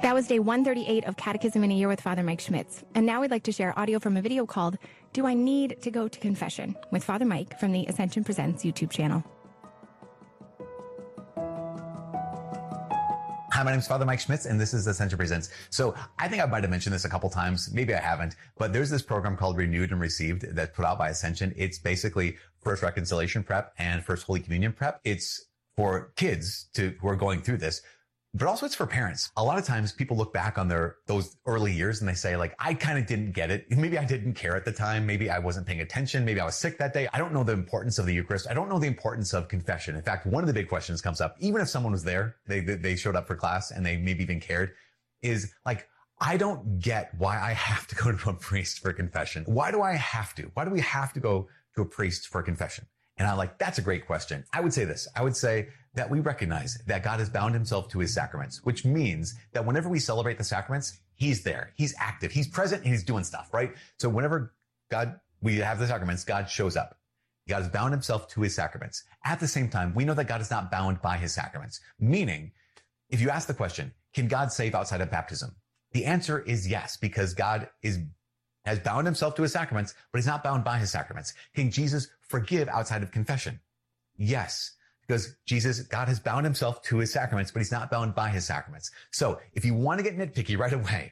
That was day 138 of Catechism in a Year with Father Mike Schmitz. And now we'd like to share audio from a video called Do I Need to Go to Confession? With Father Mike from the Ascension Presents YouTube channel. Hi, my name is Father Mike Schmitz, and this is Ascension Presents. So I think I might have mentioned this a couple times. Maybe I haven't, but there's this program called Renewed and Received that's put out by Ascension. It's basically First Reconciliation Prep and First Holy Communion Prep. It's for kids who are going through this, but also it's for parents. A lot of times people look back on those early years and they say, like, I kind of didn't get it. Maybe I didn't care at the time. Maybe I wasn't paying attention. Maybe I was sick that day. I don't know the importance of the Eucharist. I don't know the importance of confession. In fact, one of the big questions comes up, even if someone was there, they showed up for class and they maybe even cared, is like, I don't get why I have to go to a priest for confession. Why do I have to? Why do we have to go to a priest for confession? And I'm like, that's a great question. I would say this. I would say that we recognize that God has bound himself to his sacraments, which means that whenever we celebrate the sacraments, he's there, he's active, he's present, and he's doing stuff, right? So whenever we have the sacraments, God shows up. God has bound himself to his sacraments. At the same time, we know that God is not bound by his sacraments. Meaning, if you ask the question, can God save outside of baptism? The answer is yes, because God has bound himself to his sacraments, but he's not bound by his sacraments. Can Jesus forgive outside of confession? Yes, because God has bound himself to his sacraments, but he's not bound by his sacraments. So if you want to get nitpicky right away,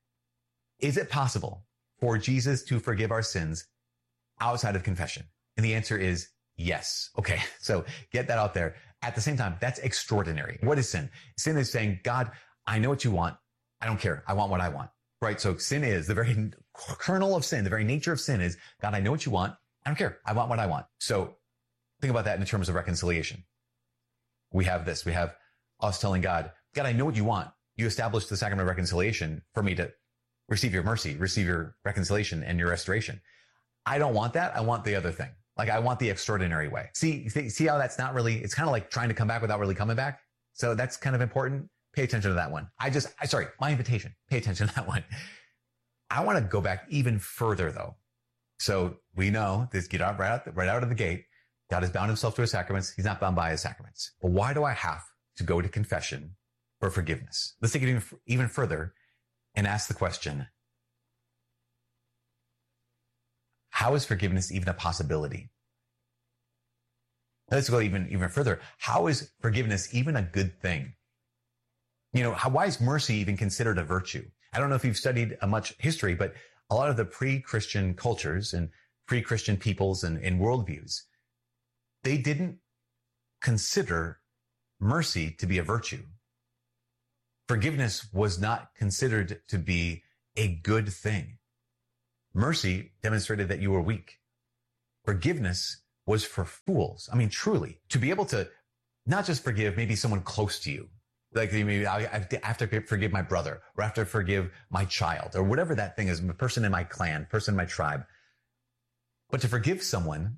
is it possible for Jesus to forgive our sins outside of confession? And the answer is yes. Okay, so get that out there. At the same time, that's extraordinary. What is sin? Sin is saying, God, I know what you want. I don't care. I want what I want. Right? So sin is the very kernel of sin. The very nature of sin is, God, I know what you want. I don't care. I want what I want. So think about that in terms of reconciliation. We have this. We have us telling God, God, I know what you want. You established the sacrament of reconciliation for me to receive your mercy, receive your reconciliation and your restoration. I don't want that. I want the other thing. Like, I want the extraordinary way. See how that's not really, it's kind of like trying to come back without really coming back. So that's kind of important. Pay attention to that one. My invitation. Pay attention to that one. I want to go back even further though. So we know this, get out right out of the gate. God has bound himself to his sacraments. He's not bound by his sacraments. But why do I have to go to confession for forgiveness? Let's take it even further and ask the question, how is forgiveness even a possibility? Let's go even further. How is forgiveness even a good thing? Why is mercy even considered a virtue? I don't know if you've studied much history, but a lot of the pre-Christian cultures and pre-Christian peoples and worldviews, they didn't consider mercy to be a virtue. Forgiveness was not considered to be a good thing. Mercy demonstrated that you were weak. Forgiveness was for fools. I mean, truly, to be able to not just forgive maybe someone close to you, like maybe I have to forgive my brother, or I have to forgive my child, or whatever that thing is, a person in my clan, person in my tribe. But to forgive someone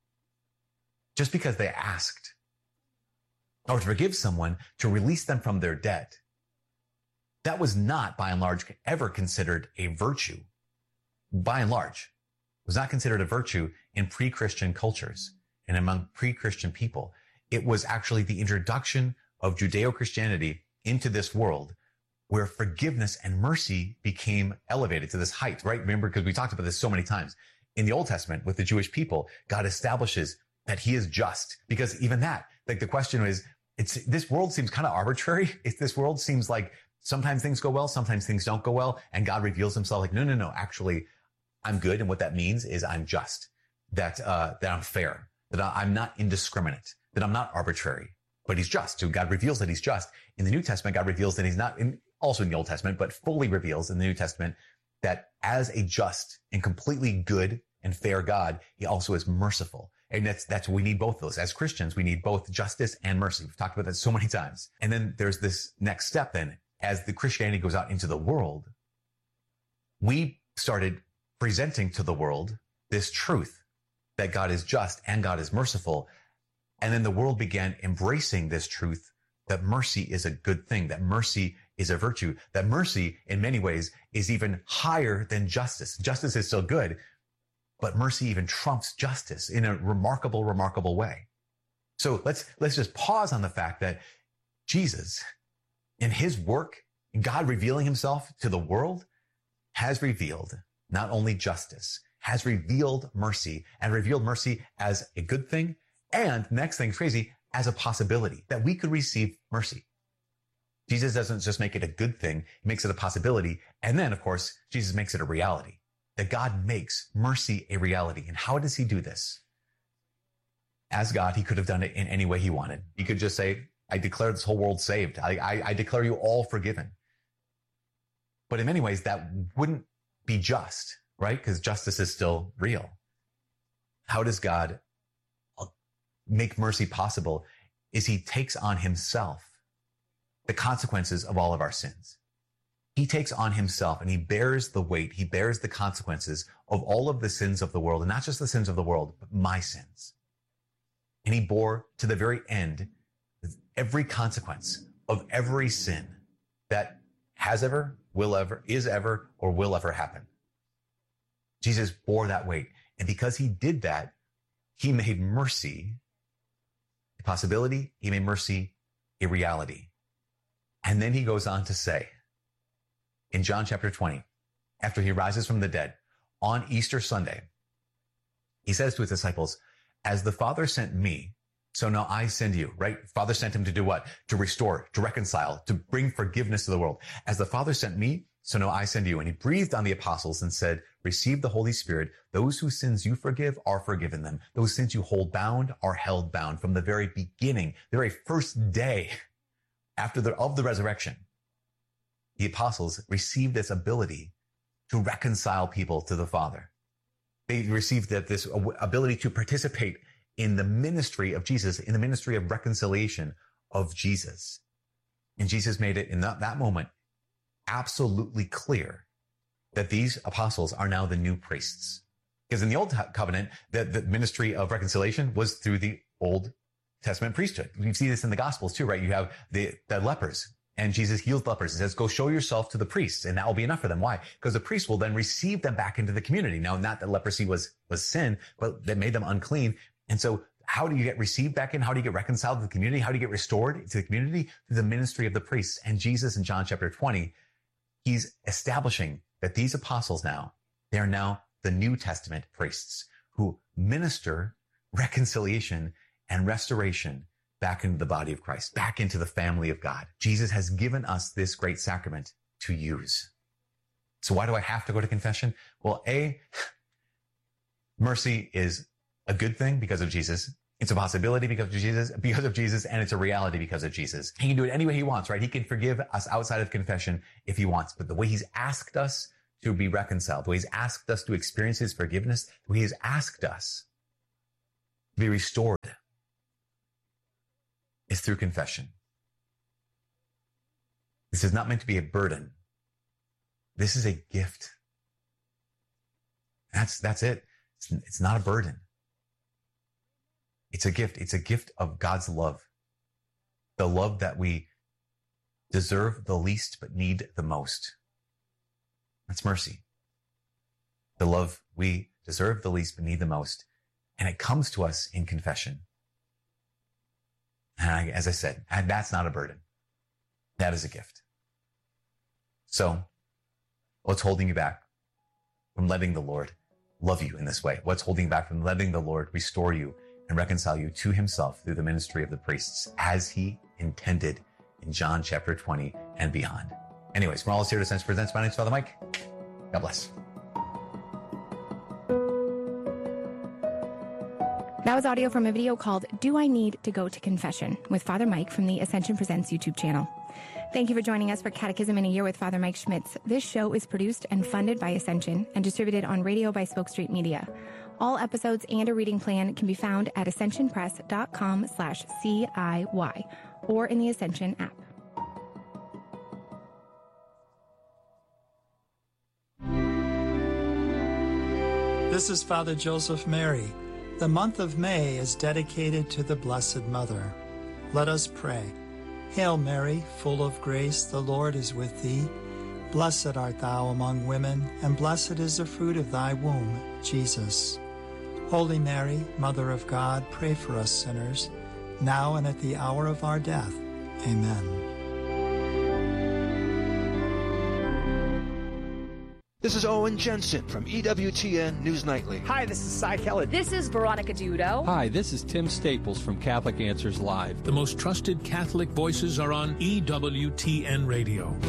just because they asked, or to forgive someone to release them from their debt, that was not, by and large, ever considered a virtue. By and large, it was not considered a virtue in pre-Christian cultures and among pre-Christian people. It was actually the introduction of Judeo-Christianity into this world where forgiveness and mercy became elevated to this height, right? Remember, because we talked about this so many times. In the Old Testament with the Jewish people, God establishes that he is just, because even that, like, the question is, this world seems kind of arbitrary. This world seems like sometimes things go well, sometimes things don't go well. And God reveals himself like, no, actually, I'm good. And what that means is I'm just, that I'm fair, that I'm not indiscriminate, that I'm not arbitrary. But he's just. So God reveals that he's just. In the New Testament, God reveals that he's not, also in the Old Testament, but fully reveals in the New Testament that as a just and completely good and fair God, he also is merciful. And that's we need both of those. As Christians, we need both justice and mercy. We've talked about that so many times. And then there's this next step then. As the Christianity goes out into the world, we started presenting to the world this truth that God is just and God is merciful. And then the world began embracing this truth that mercy is a good thing, that mercy is a virtue, that mercy in many ways is even higher than justice. Justice is still good, but mercy even trumps justice in a remarkable, remarkable way. So let's just pause on the fact that Jesus, in his work God revealing himself to the world has revealed not only justice, has revealed mercy, and revealed mercy as a good thing. And next thing, crazy, as a possibility that we could receive mercy. Jesus doesn't just make it a good thing. He makes it a possibility. And then, of course, Jesus makes it a reality, that God makes mercy a reality. And how does he do this? As God, he could have done it in any way he wanted. He could just say, I declare this whole world saved. I declare you all forgiven. But in many ways, that wouldn't be just, right? Because justice is still real. How does God make mercy possible? Is he takes on himself the consequences of all of our sins. He takes on himself and he bears the weight. He bears the consequences of all of the sins of the world, and not just the sins of the world, but my sins. And he bore to the very end every consequence of every sin that has ever, will ever, is ever, or will ever happen. Jesus bore that weight. And because he did that, he made mercy a possibility. He made mercy a reality. And then he goes on to say, in John chapter 20, after he rises from the dead on Easter Sunday, he says to his disciples, as the Father sent me, so now I send you, right? Father sent him to do what? To restore, to reconcile, to bring forgiveness to the world. As the Father sent me, so now I send you. And he breathed on the apostles and said, receive the Holy Spirit. Those whose sins you forgive are forgiven them. Those sins you hold bound are held bound. From the very beginning, the very first day of the resurrection, the apostles received this ability to reconcile people to the Father. They received this ability to participate in the ministry of Jesus, in the ministry of reconciliation of Jesus. And Jesus made it in that moment absolutely clear that these apostles are now the new priests. Because in the Old Covenant, the ministry of reconciliation was through the Old Testament priesthood. We see this in the Gospels too, right? You have the lepers, and Jesus heals lepers. He says, go show yourself to the priests, and that will be enough for them. Why? Because the priest will then receive them back into the community. Now, not that leprosy was sin, but that made them unclean. And so how do you get received back in? How do you get reconciled to the community? How do you get restored to the community? Through the ministry of the priests. And Jesus in John chapter 20, he's establishing that these apostles now, they are now the New Testament priests who minister reconciliation and restoration back into the body of Christ, back into the family of God. Jesus has given us this great sacrament to use. So why do I have to go to confession? Well, mercy is a good thing because of Jesus. It's a possibility because of Jesus, and it's a reality because of Jesus. He can do it any way he wants, right? He can forgive us outside of confession if he wants, but the way he's asked us to be reconciled, the way he's asked us to experience his forgiveness, the way he's asked us to be restored is through confession. This is not meant to be a burden. This is a gift. That's it. It's not a burden. It's a gift. It's a gift of God's love. The love that we deserve the least but need the most. That's mercy. The love we deserve the least but need the most. And it comes to us in confession. And as I said, that's not a burden. That is a gift. So, what's holding you back from letting the Lord love you in this way? What's holding you back from letting the Lord restore you and reconcile you to himself through the ministry of the priests as he intended in John chapter 20 and beyond? Anyways, from all us here at Ascension Presents, my name is Father Mike. God bless. That was audio from a video called Do I Need to Go to Confession with Father Mike from the Ascension Presents YouTube channel. Thank you for joining us for Catechism in a Year with Father Mike Schmitz. This show is produced and funded by Ascension and distributed on radio by Spoke Street Media. All episodes and a reading plan can be found at ascensionpress.com/CIY or in the Ascension app. This is Father Joseph Mary. The month of May is dedicated to the Blessed Mother. Let us pray. Hail Mary, full of grace, the Lord is with thee. Blessed art thou among women, and blessed is the fruit of thy womb, Jesus. Holy Mary, Mother of God, pray for us sinners, now and at the hour of our death. Amen. This is Owen Jensen from EWTN News Nightly. Hi, this is Cy Kellett. This is Veronica Dudo. Hi, this is Tim Staples from Catholic Answers Live. The most trusted Catholic voices are on EWTN Radio.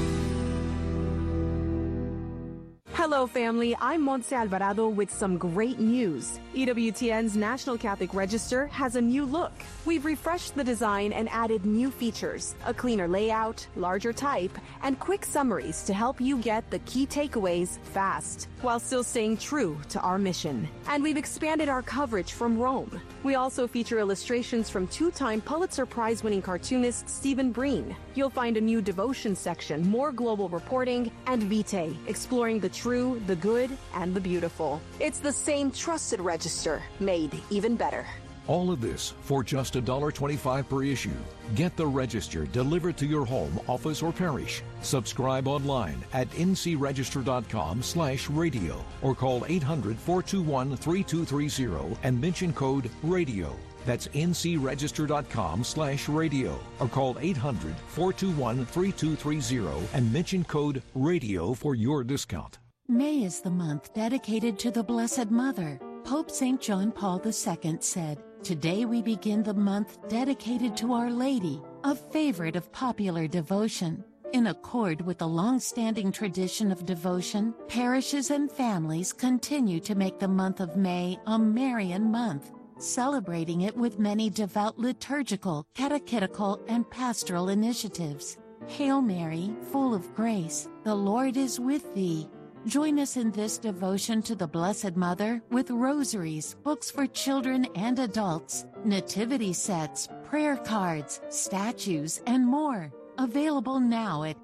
Hello, family. I'm Montse Alvarado with some great news. EWTN's National Catholic Register has a new look. We've refreshed the design and added new features, a cleaner layout, larger type, and quick summaries to help you get the key takeaways fast, while still staying true to our mission. And we've expanded our coverage from Rome. We also feature illustrations from two-time Pulitzer Prize-winning cartoonist Stephen Breen. You'll find a new devotion section, more global reporting, and Vitae, exploring the true, the good, and the beautiful. It's the same trusted register, made even better. All of this for just $1.25 per issue. Get the Register delivered to your home, office, or parish. Subscribe online at ncregister.com/radio or call 800-421-3230 and mention code RADIO. That's ncregister.com/radio or call 800-421-3230 and mention code RADIO for your discount. May is the month dedicated to the Blessed Mother. Pope St. John Paul II said, "Today we begin the month dedicated to Our Lady, a favorite of popular devotion." In accord with the long-standing tradition of devotion, parishes and families continue to make the month of May a Marian month, celebrating it with many devout liturgical, catechetical, and pastoral initiatives. Hail Mary, full of grace, the Lord is with thee. Join us in this devotion to the Blessed Mother with rosaries, books for children and adults, nativity sets, prayer cards, statues, and more. Available now at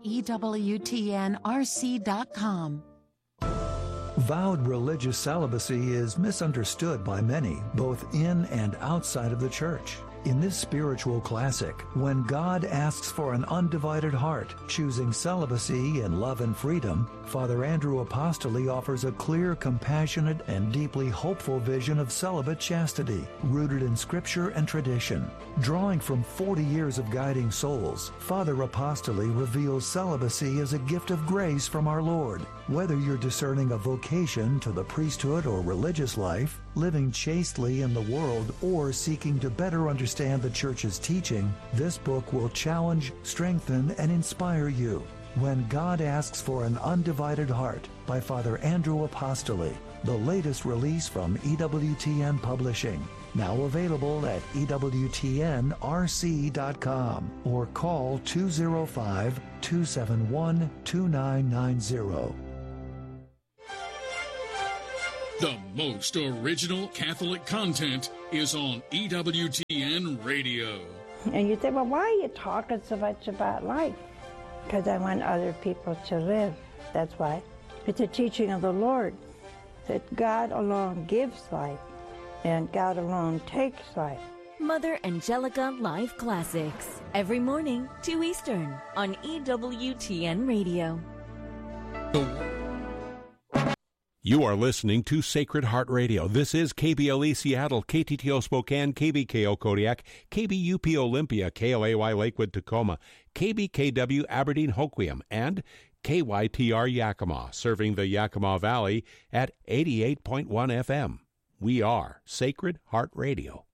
EWTNRC.com. Vowed religious celibacy is misunderstood by many, both in and outside of the church. In this spiritual classic, when God asks for an undivided heart, choosing celibacy in love and freedom, Father Andrew Apostoli offers a clear, compassionate, and deeply hopeful vision of celibate chastity, rooted in Scripture and tradition. Drawing from 40 years of guiding souls, Father Apostoli reveals celibacy as a gift of grace from our Lord. Whether you're discerning a vocation to the priesthood or religious life, living chastely in the world, or seeking to better understand the Church's teaching, this book will challenge, strengthen, and inspire you. When God Asks for an Undivided Heart by Father Andrew Apostoli, the latest release from EWTN Publishing. Now available at EWTNRC.com or call 205-271-2990. The most original Catholic content is on EWTN Radio. And you say, well, why are you talking so much about life? Because I want other people to live. That's why. It's a teaching of the Lord that God alone gives life and God alone takes life. Mother Angelica Live Classics. Every morning, 2 Eastern on EWTN Radio. You are listening to Sacred Heart Radio. This is KBLE Seattle, KTTO Spokane, KBKO Kodiak, KBUP Olympia, KLAY Lakewood Tacoma, KBKW Aberdeen Hoquiam, and KYTR Yakima, serving the Yakima Valley at 88.1 FM. We are Sacred Heart Radio.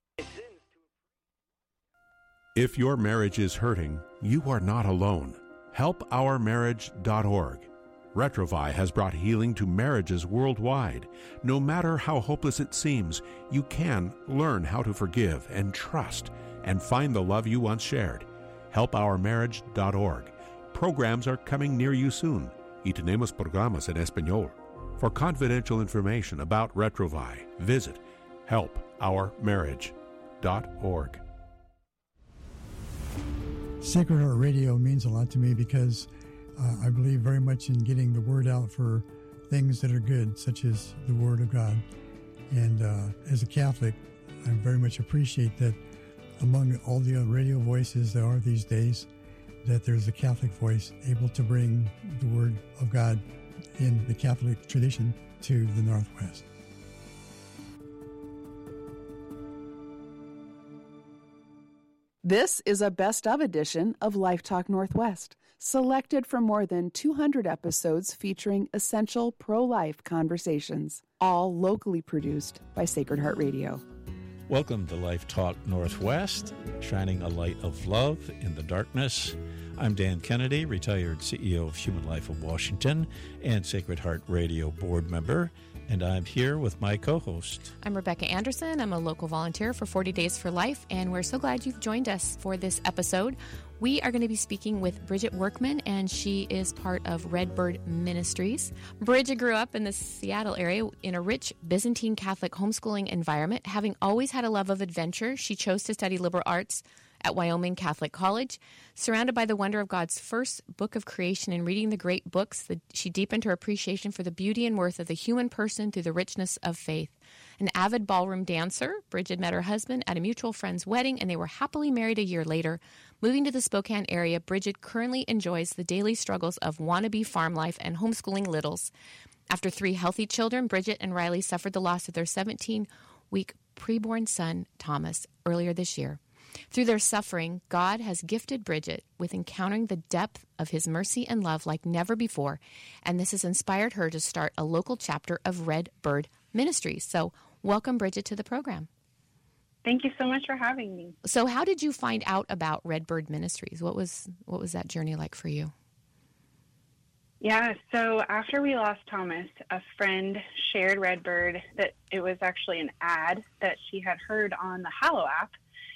If your marriage is hurting, you are not alone. HelpOurMarriage.org. Retrovai has brought healing to marriages worldwide. No matter how hopeless it seems, you can learn how to forgive and trust and find the love you once shared. HelpOurMarriage.org. Programs are coming near you soon. Y tenemos programas en español. For confidential information about Retrovai, visit HelpOurMarriage.org. Sacred Heart Radio means a lot to me because I believe very much in getting the word out for things that are good, such as the Word of God. And as a Catholic, I very much appreciate that among all the radio voices there are these days, that there's a Catholic voice able to bring the Word of God in the Catholic tradition to the Northwest. This is a best of edition of Life Talk Northwest, selected from more than 200 episodes featuring essential pro-life conversations, all locally produced by Sacred Heart Radio. Welcome to Life Talk Northwest, shining a light of love in the darkness. I'm Dan Kennedy, retired CEO of Human Life of Washington and Sacred Heart Radio board member, and I'm here with my co-host. I'm Rebecca Anderson. I'm a local volunteer for 40 Days for Life, and we're so glad you've joined us for this episode. We are going to be speaking with Bridget Workman, and she is part of Redbird Ministries. Bridget grew up in the Seattle area in a rich Byzantine Catholic homeschooling environment. Having always had a love of adventure, she chose to study liberal arts at Wyoming Catholic College. Surrounded by the wonder of God's first book of creation and reading the great books, she deepened her appreciation for the beauty and worth of the human person through the richness of faith. An avid ballroom dancer, Bridget met her husband at a mutual friend's wedding, and they were happily married a year later. Moving to the Spokane area, Bridget currently enjoys the daily struggles of wannabe farm life and homeschooling littles. After 3 healthy children, Bridget and Riley suffered the loss of their 17-week preborn son, Thomas, earlier this year. Through their suffering, God has gifted Bridget with encountering the depth of his mercy and love like never before, and this has inspired her to start a local chapter of Redbird Ministries. So welcome, Bridget, to the program. Thank you so much for having me. So how did you find out about Redbird Ministries? What was that journey like for you? Yeah, so after we lost Thomas, a friend shared Redbird, that it was actually an ad that she had heard on the Hallow app,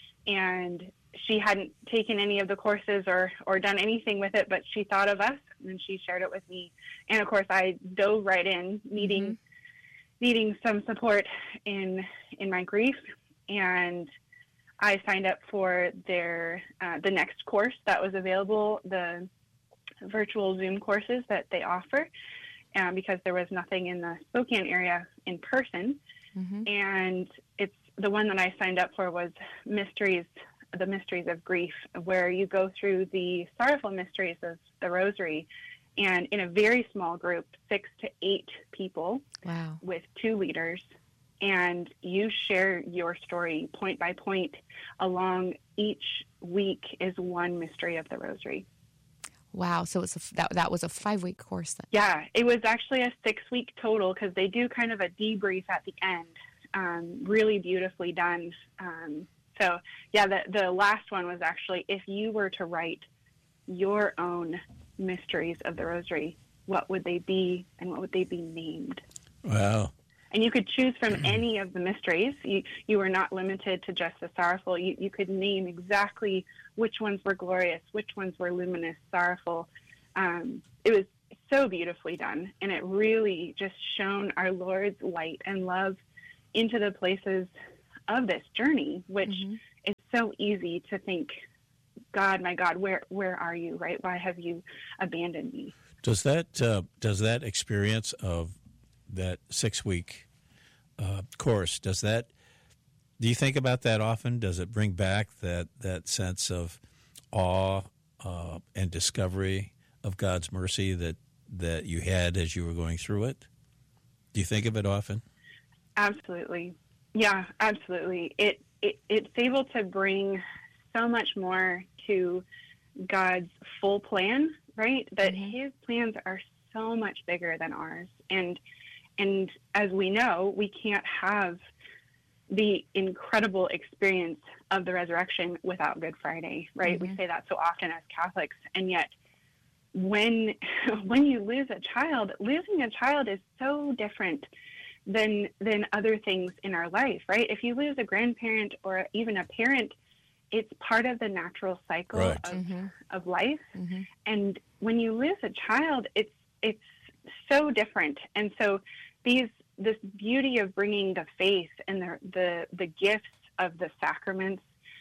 and she hadn't taken any of the courses or done anything with it, but she thought of us, and she shared it with me. And of course, I dove right in, needing some support in my grief, and I signed up for their the next course that was available, the virtual Zoom courses that they offer, because there was nothing in the Spokane area in person. And it's the one that I signed up for was the mysteries of grief, where you go through the sorrowful mysteries of the Rosary, and in a very small group, 6 to 8 people, wow, with 2 leaders, and you share your story point by point along each week is one mystery of the Rosary. Wow, so it's that was a 5-week course then. Yeah, it was actually a 6-week total, because they do kind of a debrief at the end. Really beautifully done. So yeah, the last one was actually, if you were to write your own mysteries of the Rosary, what would they be and what would they be named? Wow. And you could choose from any of the mysteries. You were not limited to just the sorrowful. You could name exactly which ones were glorious, which ones were luminous, sorrowful. It was so beautifully done, and it really just shone our Lord's light and love into the places of this journey, which is so easy to think, God, my God, where are you, right? Why have you abandoned me? Does that experience of that 6-week course, do you think about that often? Does it bring back that sense of awe and discovery of God's mercy that you had as you were going through it? Do you think of it often? Absolutely. Yeah, absolutely. It's able to bring so much more to God's full plan, right? That his plans are so much bigger than ours. And as we know, we can't have the incredible experience of the resurrection without Good Friday, right? We say that so often as Catholics, and yet when you lose a child, losing a child is so different than other things in our life, right? If you lose a grandparent or even a parent, it's part of the natural cycle of life. And when you lose a child, it's so different. And so this beauty of bringing the faith and the gifts of the sacraments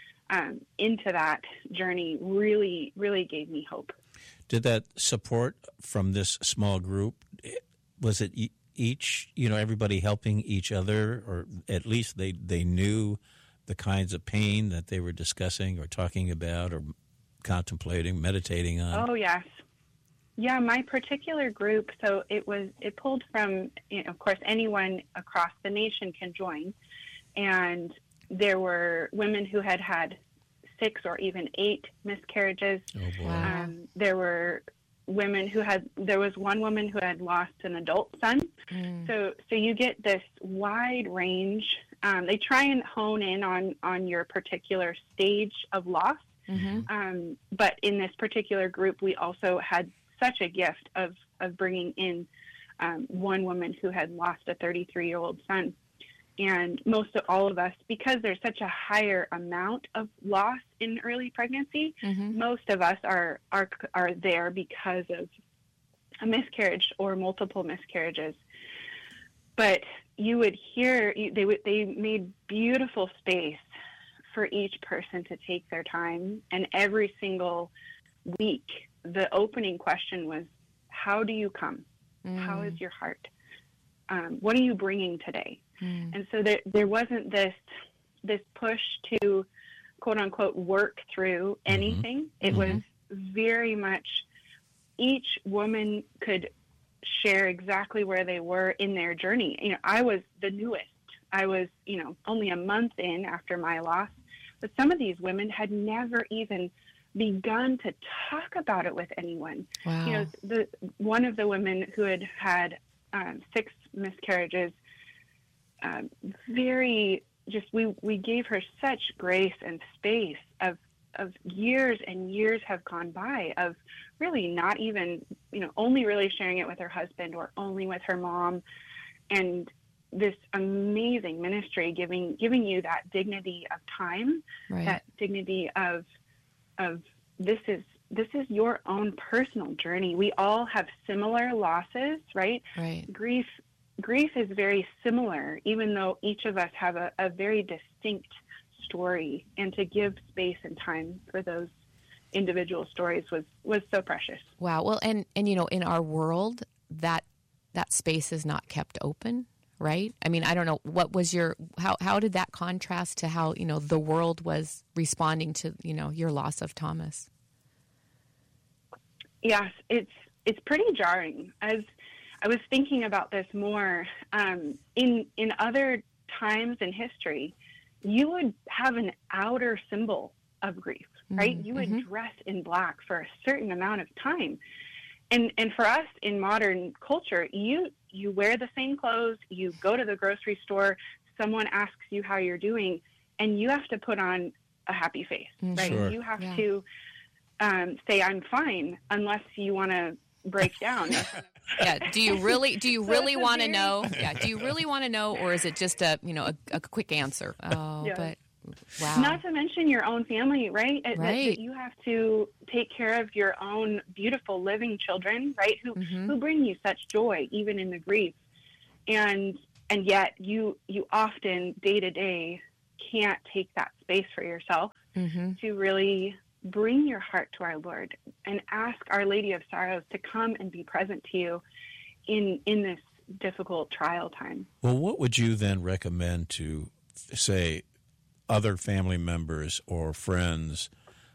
into that journey really, really gave me hope. Did that support from this small group, was it each, everybody helping each other, or at least they knew the kinds of pain that they were discussing or talking about or contemplating, meditating on? Oh, yes. Yeah, my particular group, so it pulled from, of course, anyone across the nation can join. And there were women who had 6 or even 8 miscarriages. Oh, boy. Wow. There were women there was one woman who had lost an adult son. So you get this wide range. They try and hone in on your particular stage of loss. But in this particular group, we also had such a gift of bringing in one woman who had lost a 33-year-old son. And most of all of us, because there's such a higher amount of loss in early pregnancy, most of us are there because of a miscarriage or multiple miscarriages. But you would hear, they made beautiful space for each person to take their time. And every single week, the opening question was, how do you come? How is your heart? What are you bringing today? And so there wasn't this push to, quote unquote, work through anything. It was very much each woman could share exactly where they were in their journey. You know, I was the newest. I was, only a month in after my loss, but some of these women had never even begun to talk about it with anyone. Wow. You know, one of the women who had 6 miscarriages, we gave her such grace and space of years and years have gone by of really not even, only really sharing it with her husband or only with her mom, and this amazing ministry giving you that dignity of time, that dignity of this is your own personal journey. We all have similar losses, right? Grief is very similar, even though each of us have a very distinct story, and to give space and time for those individual stories was so precious. Wow. Well, and in our world, that space is not kept open, right? I mean, I don't know, what was how did that contrast to how, the world was responding to, your loss of Thomas? Yes, it's pretty jarring. As I was thinking about this more, in other times in history, you would have an outer symbol of grief, right? You would dress in black for a certain amount of time. And for us in modern culture, you wear the same clothes, you go to the grocery store, someone asks you how you're doing, and you have to put on a happy face, right? Sure. You have to say, I'm fine, unless you want to break down. Yeah. Do you really want to know? Yeah. Do you really want to know, or is it just a quick answer? Oh, yeah. But wow. Not to mention your own family, right? That you have to take care of your own beautiful living children, right? Who bring you such joy, even in the grief, and yet you often day to day can't take that space for yourself to really bring your heart to our Lord and ask Our Lady of Sorrows to come and be present to you in this difficult trial time. Well, what would you then recommend to, say, other family members or friends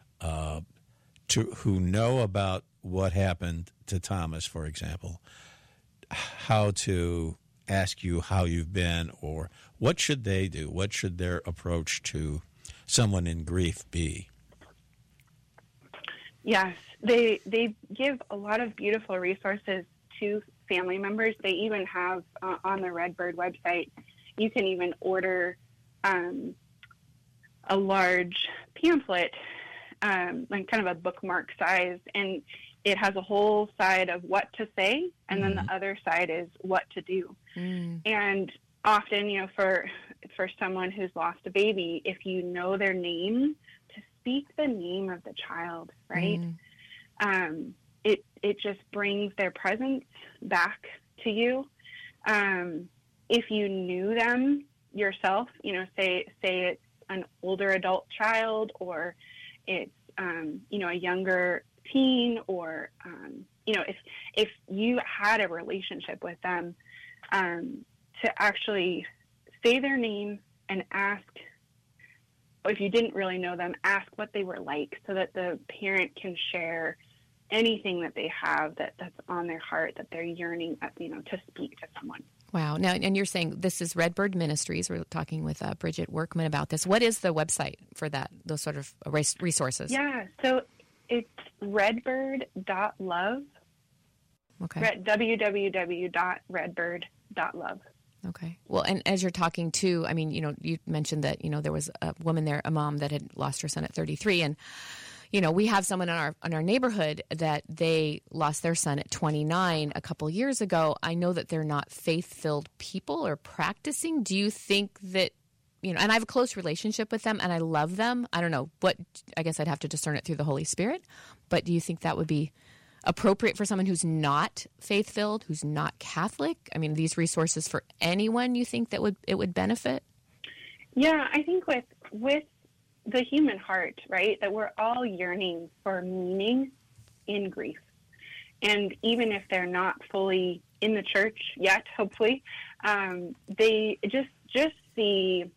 who know about what happened to Thomas, for example, how to ask you how you've been, or what should they do? What should their approach to someone in grief be? Yes, they give a lot of beautiful resources to family members. They even have on the Redbird website, you can even order a large pamphlet, like kind of a bookmark size, and it has a whole side of what to say, and then the other side is what to do. And often, for someone who's lost a baby, if you know their name, to speak the name of the child, right? It just brings their presence back to you. If you knew them yourself, say it's an older adult child, or it's a younger teen, or if you had a relationship with them, to actually say their name and ask, if you didn't really know them, ask what they were like, so that the parent can share anything that they have that's on their heart, that they're yearning to speak to someone. Wow. Now, and you're saying this is Redbird Ministries. We're talking with Bridget Workman about this. What is the website for that? Those sort of resources? Yeah. So it's redbird.love. Okay. www.redbird.love. Okay. Well, and as you're talking too, I mean, you mentioned that, there was a woman there, a mom that had lost her son at 33. And, we have someone in our neighborhood that they lost their son at 29 a couple years ago. I know that they're not faith-filled people or practicing. Do you think that, and I have a close relationship with them and I love them. I don't know I guess I'd have to discern it through the Holy Spirit. But do you think that would be appropriate for someone who's not faith-filled, who's not Catholic? I mean, these resources for anyone you think that it would benefit? Yeah, I think with the human heart, right, that we're all yearning for meaning in grief. And even if they're not fully in the church yet, hopefully, they just the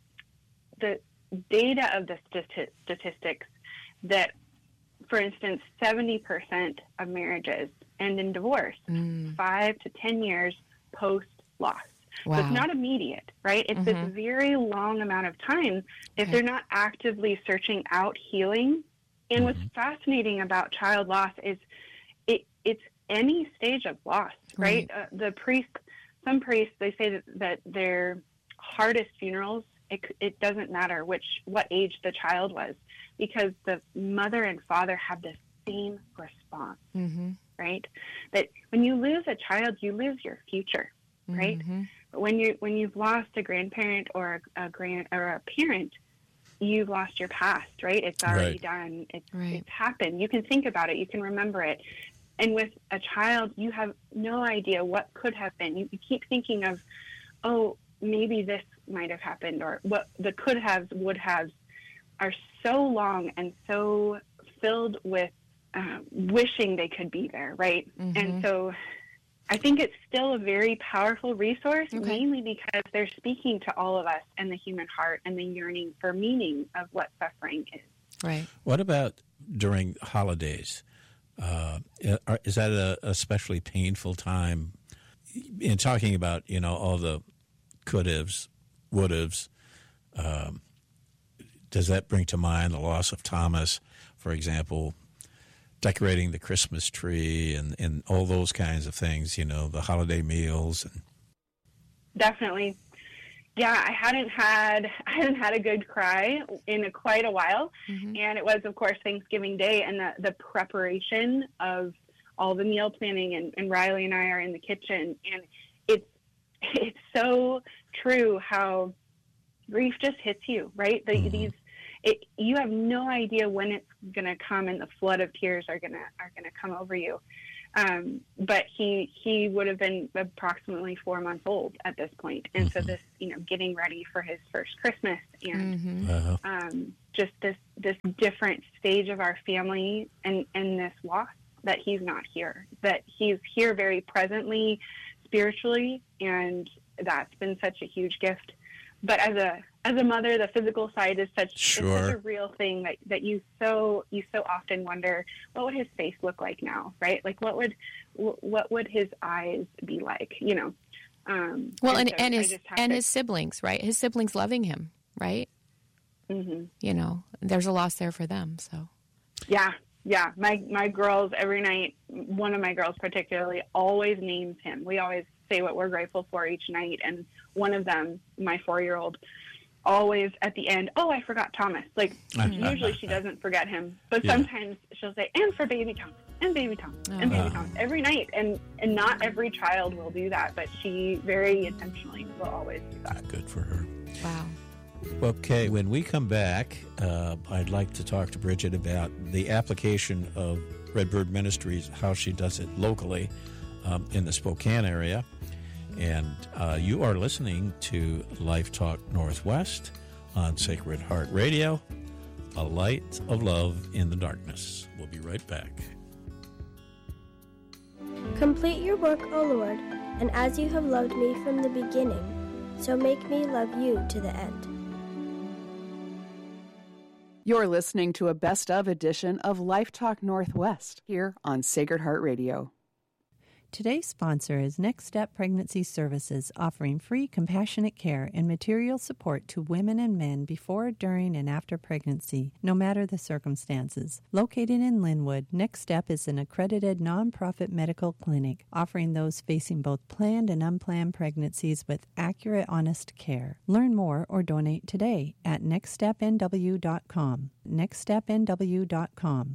data of the statistics that, for instance, 70% of marriages end in divorce 5 to 10 years post-loss. Wow. So it's not immediate, right? It's this very long amount of time if they're not actively searching out healing. And what's fascinating about child loss is it's any stage of loss, right? Some priests, they say that their hardest funerals, it doesn't matter what age the child was, because the mother and father have the same response, right? That when you lose a child, you lose your future, right? But when you've lost a grandparent or a parent, you've lost your past, right? It's already done. It's happened. You can think about it. You can remember it. And with a child, you have no idea what could have been. You keep thinking of, oh, maybe this might have happened, or what the could haves, would haves are so long and so filled with wishing they could be there, right? And so I think it's still a very powerful resource, mainly because they're speaking to all of us and the human heart and the yearning for meaning of what suffering is. Right. What about during holidays? Is that a especially painful time in talking about, all the could-haves, would-haves? Does that bring to mind the loss of Thomas, for example, decorating the Christmas tree and all those kinds of things, the holiday meals? Definitely. Yeah, I hadn't had a good cry in quite a while. And it was, of course, Thanksgiving Day, and the preparation of all the meal planning, and Riley and I are in the kitchen, and it's so true how grief just hits you, right? You have no idea when it's going to come, and the flood of tears are going to come over you. But he would have been approximately 4 months old at this point. And so this, getting ready for his first Christmas, and just this different stage of our family, and this loss that he's not here, that he's here very presently, spiritually, and that's been such a huge gift. But as a mother, the physical side is such a real thing that you so often wonder, what would his face look like now, right? Like what would his eyes be like, Well, and his siblings, right? His siblings loving him, right? There's a loss there for them. So yeah. My girls every night. One of my girls particularly always names him. We always say what we're grateful for each night, and one of them, my 4-year-old, always at the end, oh, I forgot Thomas. Like, usually she doesn't forget him, but sometimes she'll say, and for baby Thomas, and baby Thomas, and baby Thomas, every night. And not every child will do that, but she very intentionally will always do that. Good for her. Wow. Okay, when we come back, I'd like to talk to Bridget about the application of Redbird Ministries, how she does it locally in the Spokane area. And you are listening to Life Talk Northwest on Sacred Heart Radio, a light of love in the darkness. We'll be right back. Complete your work, O Lord, and as you have loved me from the beginning, so make me love you to the end. You're listening to a best of edition of Life Talk Northwest here on Sacred Heart Radio. Today's sponsor is Next Step Pregnancy Services, offering free compassionate care and material support to women and men before, during, and after pregnancy, no matter the circumstances. Located in Linwood, Next Step is an accredited nonprofit medical clinic offering those facing both planned and unplanned pregnancies with accurate, honest care. Learn more or donate today at nextstepnw.com. nextstepnw.com.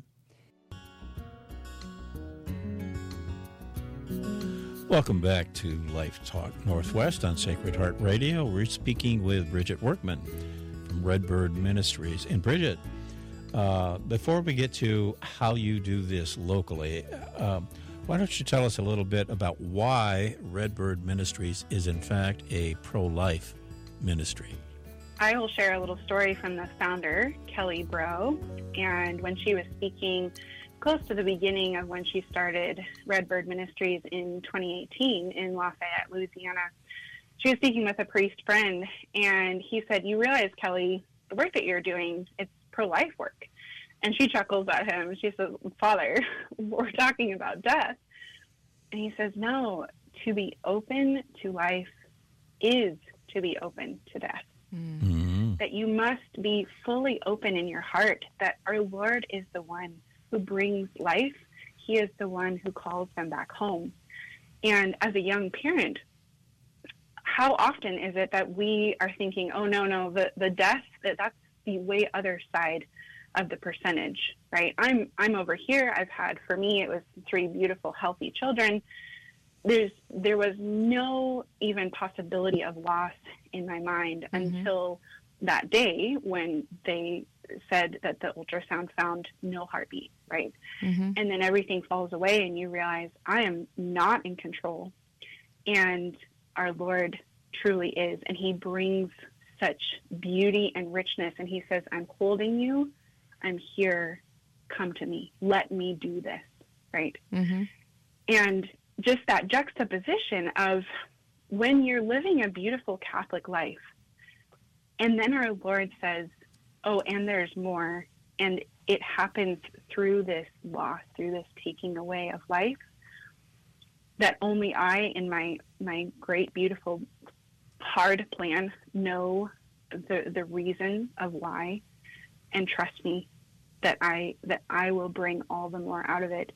Welcome back to Life Talk Northwest on Sacred Heart Radio. We're speaking with Bridget Workman from Redbird Ministries. And Bridget, before we get to how you do this locally, why don't you tell us a little bit about why Redbird Ministries is in fact a pro-life ministry? I will share a little story from the founder, Kelly Bro, and when she was speaking close to the beginning of when she started Redbird Ministries in 2018 in Lafayette, Louisiana. She was speaking with a priest friend, and he said, "You realize, Kelly, the work that you're doing, it's pro-life work." And she chuckles at him. She says, "Father, we're talking about death." And he says, "No, to be open to life is to be open to death." Mm-hmm. That you must be fully open in your heart, that our Lord is the one who brings life. He is the one who calls them back home. And as a young parent, how often is it that we are thinking, oh, no, the death, that's the way other side of the percentage, right? I'm over here. I've had, for me, it was 3 beautiful, healthy children. There was no even possibility of loss in my mind until that day when they said that the ultrasound found no heartbeat, right? And then everything falls away and you realize I am not in control. And our Lord truly is. And he brings such beauty and richness. And he says, I'm holding you. I'm here. Come to me. Let me do this, right? And just that juxtaposition of when you're living a beautiful Catholic life, and then our Lord says, oh, and there's more, and it happens through this loss, through this taking away of life, that only I, in my great, beautiful, hard plan, know the reason of why, and trust me that I will bring all the more out of it.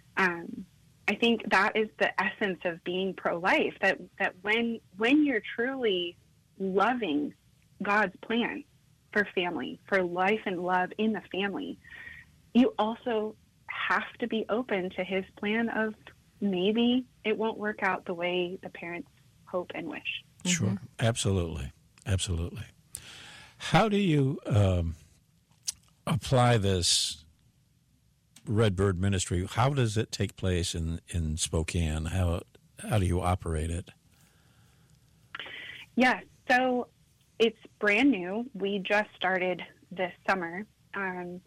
I think that is the essence of being pro-life, that when you're truly loving God's plan for family, for life and love in the family, you also have to be open to his plan of maybe it won't work out the way the parents hope and wish. Sure. Absolutely. Absolutely. How do you apply this Redbird ministry? How does it take place in Spokane? How do you operate it? Yeah, so it's brand new. We just started this summer.